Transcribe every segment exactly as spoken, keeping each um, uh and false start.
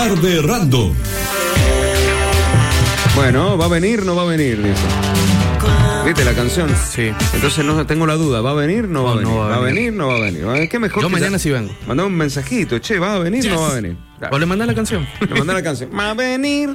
tarde random. Bueno, ¿va a venir? ¿No va a venir? Dice. ¿Viste la canción? Sí. Entonces no tengo la duda, ¿va a venir? No va a No, venir. no va a ¿Va a venir. venir? No va a venir. ¿Qué mejor? Yo que mañana ya- sí vengo. Mandá un mensajito, che, ¿va a venir? Yes. No va a venir. Claro. O le mandás la canción. Le mandá la canción. ¿Va a venir?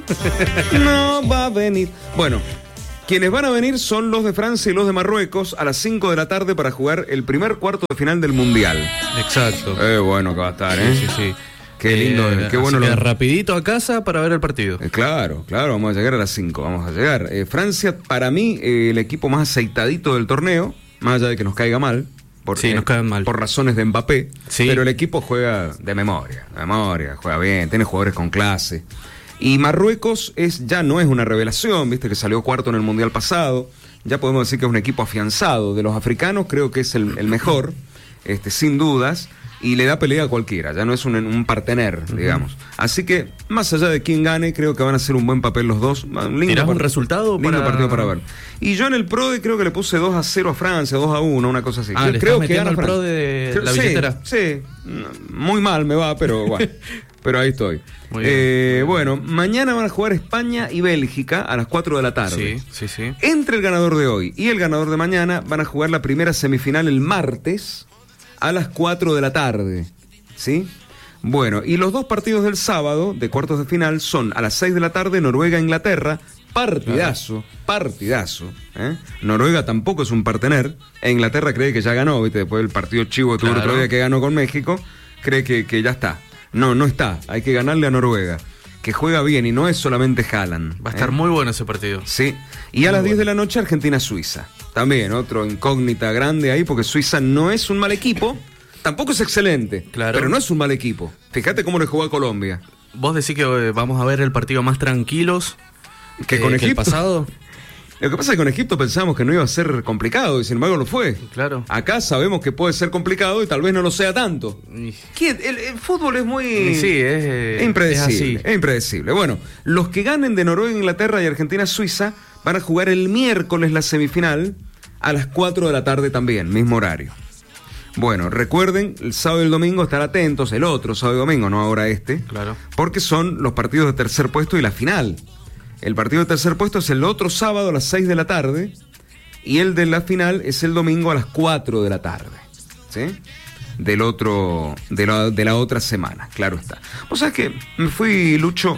No va a venir. Bueno, quienes van a venir son los de Francia y los de Marruecos a las cinco de la tarde para jugar el primer cuarto de final del Mundial. Exacto. Eh, bueno que va a estar, ¿eh? Sí, sí, sí. Qué lindo, Eh, qué así bueno que lo- rapidito a casa para ver el partido. Eh, Claro, claro, vamos a llegar a las cinco, vamos a llegar. Eh, Francia, para mí, eh, el equipo más aceitadito del torneo, más allá de que nos caiga mal. Por, Sí, nos caen mal. Por razones de Mbappé. Sí. Pero el equipo juega de memoria, de memoria, juega bien, tiene jugadores con clase. Y Marruecos es ya no es una revelación, viste que salió cuarto en el Mundial pasado. Ya podemos decir que es un equipo afianzado. De los africanos creo que es el, el mejor, este, sin dudas. Y le da pelea a cualquiera, ya no es un, un partener, digamos. Así que, más allá de quién gane, creo que van a hacer un buen papel los dos. Un lindo ¿Tirás un part- resultado lindo para- partido para ver. Y yo en el PRODE creo que le puse dos a cero a Francia, dos a uno, una cosa así. Ah, Yo ¿le creo estás que metiendo gana al Francia. PRODE de Creo- la sí, billetera? Sí, muy mal me va, pero bueno. Pero ahí estoy. Muy bien. Eh, bueno, mañana van a jugar España y Bélgica a las cuatro de la tarde. Sí, sí, sí. Entre el ganador de hoy y el ganador de mañana van a jugar la primera semifinal el martes a las cuatro de la tarde. ¿Sí? Bueno, y los dos partidos del sábado de cuartos de final son a las seis de la tarde Noruega-Inglaterra. Partidazo, partidazo. ¿eh? Noruega tampoco es un partener. E Inglaterra cree que ya ganó, ¿viste? Después del partido chivo que tuvo el Claro. otro día que ganó con México, cree que, que ya está. No, no está. Hay que ganarle a Noruega, que juega bien y no es solamente Haaland. Va a estar ¿eh? muy bueno ese partido. Sí, y a las diez de la noche Argentina-Suiza. También otro incógnita grande ahí, porque Suiza no es un mal equipo, tampoco es excelente, Claro. pero no es un mal equipo. Fíjate cómo le jugó a Colombia. ¿Vos decís que eh, vamos a ver el partido más tranquilos Que eh, con el Egipto. pasado? Lo que pasa es que con Egipto pensábamos que no iba a ser complicado y sin embargo lo fue. Claro. Acá sabemos que puede ser complicado y tal vez no lo sea tanto. Y- ¿Quién? El, el fútbol es muy... y sí, es, eh, Es impredecible, es es, impredecible. Bueno, los que ganen de Noruega, Inglaterra y Argentina-Suiza van a jugar el miércoles la semifinal a las cuatro de la tarde también, mismo horario. Bueno, recuerden, el sábado y el domingo estar atentos, el otro sábado y domingo, no ahora este, Claro. porque son los partidos de tercer puesto y la final. El partido de tercer puesto es el otro sábado a las seis de la tarde y el de la final es el domingo a las cuatro de la tarde. ¿Sí? Del otro, de la, de la otra semana, claro está. O sea que me fui, Lucho,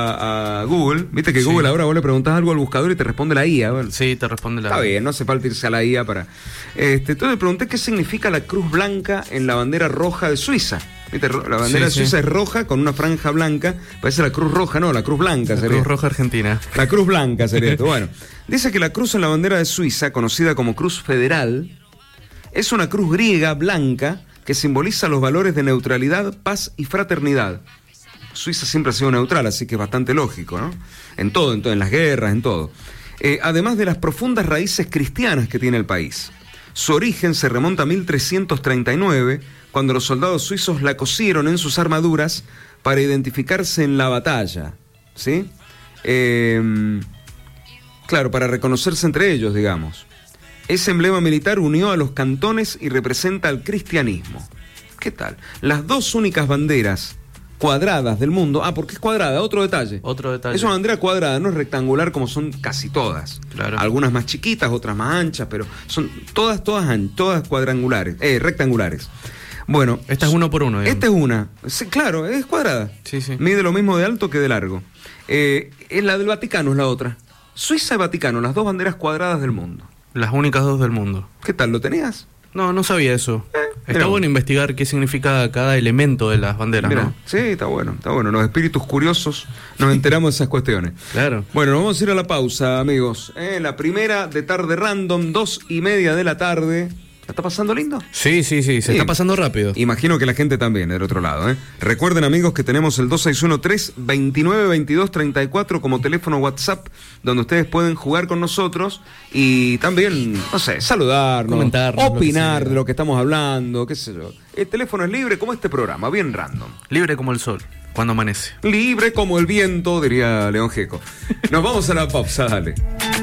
a, a Google. Viste que Sí. Google ahora vos le preguntás algo al buscador y te responde la I A. ¿verdad? Sí, te responde la... Está bien, no hace falta irse a la I A para... Este, entonces le pregunté qué significa la cruz blanca en la bandera roja de Suiza. ¿Viste? Ro- La bandera Sí, de Suiza sí. es roja con una franja blanca. Parece la cruz roja, no, la cruz blanca La sería. Cruz Roja Argentina. La cruz blanca sería esto. Bueno, dice que la cruz en la bandera de Suiza, conocida como cruz federal, es una cruz griega blanca que simboliza los valores de neutralidad, paz y fraternidad. Suiza siempre ha sido neutral, así que es bastante lógico, ¿no? En todo, en, todo, en las guerras, en todo. Eh, además de las profundas raíces cristianas que tiene el país. Su origen se remonta a mil trescientos treinta y nueve, cuando los soldados suizos la cosieron en sus armaduras para identificarse en la batalla, ¿sí? Eh, claro, para reconocerse entre ellos, digamos. Ese emblema militar unió a los cantones y representa al cristianismo. ¿Qué tal? Las dos únicas banderas cuadradas del mundo. Ah, porque es cuadrada, otro detalle. Otro detalle. Es una bandera cuadrada, no es rectangular como son casi todas. Claro. Algunas más chiquitas, otras más anchas, pero son todas, todas, an- todas cuadrangulares, eh, rectangulares. Bueno, Esta es uno por uno, digamos. esta es una. Sí, claro, es cuadrada. Sí, sí. Mide lo mismo de alto que de largo. Eh, es la del Vaticano, es la otra. Suiza y Vaticano, las dos banderas cuadradas del mundo. Las únicas dos del mundo. ¿Qué tal? ¿Lo tenías? No, no sabía eso. Eh, Está mira. bueno investigar qué significa cada elemento de las banderas, Mira, ¿no? sí, está bueno, está bueno. Los espíritus curiosos nos enteramos de esas cuestiones. Claro. Bueno, nos vamos a ir a la pausa, amigos. Eh, la primera de tarde random, dos y media de la tarde. ¿La está pasando lindo? Sí, sí, sí, se Sí. está pasando rápido. Imagino que la gente también, del otro lado. ¿eh? Recuerden, amigos, que tenemos el dos seis uno tres, dos nueve dos dos, tres cuatro como teléfono WhatsApp, donde ustedes pueden jugar con nosotros y también, no sé, saludarnos, Comentarnos, lo que opinar sea. de lo que estamos hablando, qué sé yo. El teléfono es libre como este programa, bien random. Libre como el sol, cuando amanece. Libre como el viento, diría León Gieco. Nos vamos a la pausa, dale.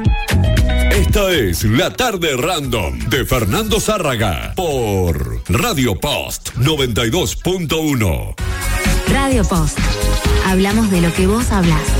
Esta es La Tarde Random de Fernando Zárraga por Radio Post noventa y dos punto uno. Radio Post. Hablamos de lo que vos hablás.